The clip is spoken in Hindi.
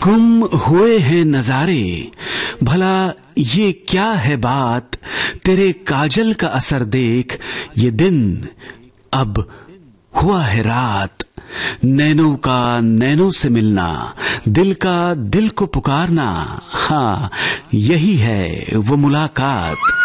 गुम हुए हैं नजारे, भला ये क्या है बात, तेरे काजल का असर देख ये दिन अब हुआ है रात। नैनों का नैनों से मिलना, दिल का दिल को पुकारना, हाँ यही है वो मुलाकात।